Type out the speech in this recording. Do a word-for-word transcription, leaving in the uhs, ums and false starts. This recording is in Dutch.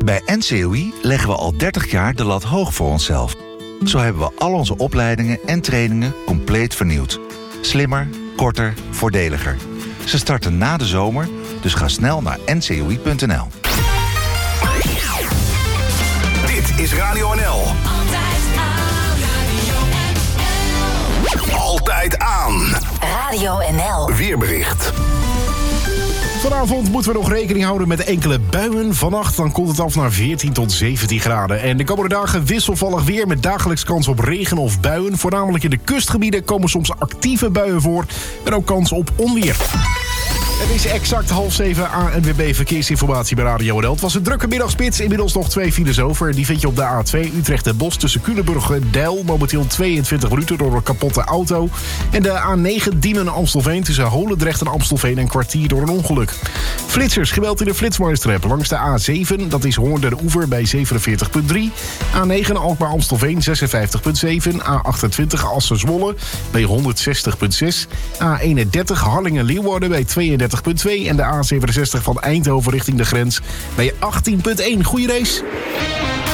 Bij N C O I leggen we al dertig jaar de lat hoog voor onszelf. Zo hebben we al onze opleidingen en trainingen compleet vernieuwd. Slimmer, korter, voordeliger. Ze starten na de zomer, dus ga snel naar n c o i punt n l. Dit is Radio N L. Altijd aan. Radio N L. Weerbericht. Vanavond moeten we nog rekening houden met enkele buien. Vannacht dan komt het af naar veertien tot zeventien graden. En de komende dagen wisselvallig weer met dagelijks kans op regen of buien. Voornamelijk in de kustgebieden komen soms actieve buien voor. En ook kans op onweer. Het is exact half zeven. A N W B Verkeersinformatie bij Radio N L. Het was een drukke middagspits. Inmiddels nog twee files over. Die vind je op de A twee Utrecht en Bos tussen Culemborg en Deil. Momenteel tweeëntwintig minuten door een kapotte auto. En de A negen Diemen en Amstelveen tussen Holendrecht en Amstelveen een kwartier door een ongeluk. Flitsers, geweld in de Flitsmeisterrep langs de A zeven. Dat is Hoorn den Oever bij zevenenveertig komma drie. A negen Alkmaar Amstelveen zesenvijftig komma zeven. A achtentwintig Assen Zwolle bij honderdzestig komma zes. A eenendertig Harlingen Leeuwarden bij tweeëndertig komma twee. En de A zevenenzestig van Eindhoven richting de grens bij achttien komma één. Goeie race.